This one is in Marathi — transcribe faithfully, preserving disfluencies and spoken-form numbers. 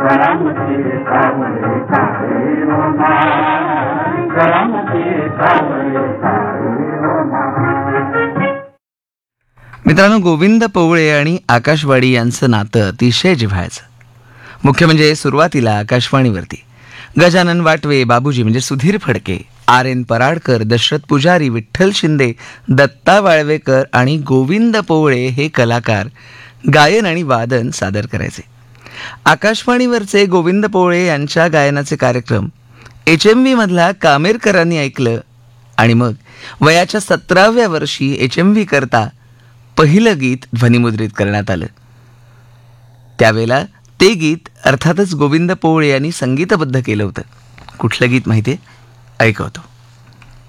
मित्रांनो, गोविंद पवळे आणि आकाशवाणी यांचं नातं अतिशय जिव्हाळ्याचं. मुख्य म्हणजे सुरुवातीला आकाशवाणीवरती गजानन वाटवे, बाबूजी म्हणजे सुधीर फडके, आर एन पराडकर, दशरथ पुजारी, विठ्ठल शिंदे, दत्ता वाळवेकर आणि गोविंद पवळे हे कलाकार गायन आणि वादन सादर करायचे. आकाशवाणीवरचे गोविंद पवळे यांच्या गायनाचे कार्यक्रम एच एम व्ही मधला कामेरकरांनी ऐकलं आणि मग वयाच्या सतराव्या वर्षी एच एम व्ही करता पहिलं गीत ध्वनिमुद्रित करण्यात आलं. त्यावेळेला ते गीत अर्थातच गोविंद पवळे यांनी संगीतबद्ध केलं होतं. कुठलं गीत माहितीये? ऐकवतो.